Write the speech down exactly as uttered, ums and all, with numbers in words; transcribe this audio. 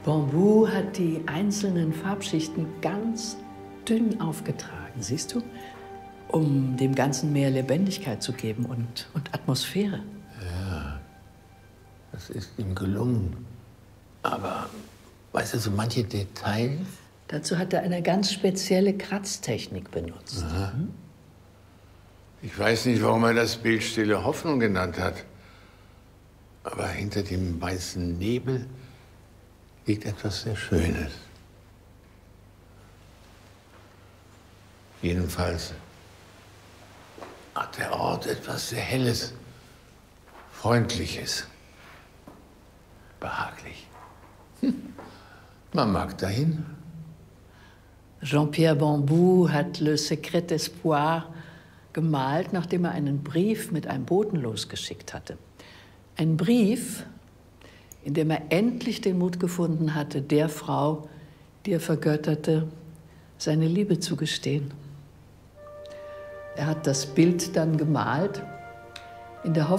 Bambou hat die einzelnen Farbschichten ganz dünn aufgetragen, siehst du? Um dem Ganzen mehr Lebendigkeit zu geben und, und Atmosphäre. Ja, das ist ihm gelungen. Aber, weißt du, so manche Details? Dazu hat er eine ganz spezielle Kratztechnik benutzt. Aha. Hm? Ich weiß nicht, warum er das Bild Stille Hoffnung genannt hat. Aber hinter dem weißen Nebel liegt etwas sehr Schönes. Jedenfalls hat der Ort etwas sehr Helles, Freundliches, behaglich. Hm. Man mag dahin. Jean-Pierre Bambou hat Le Secret d'Espoir gemalt, nachdem er einen Brief mit einem Boten losgeschickt hatte. Ein Brief, in dem er endlich den Mut gefunden hatte, der Frau, die er vergötterte, seine Liebe zu gestehen. Er hat das Bild dann gemalt, in der Hoffnung,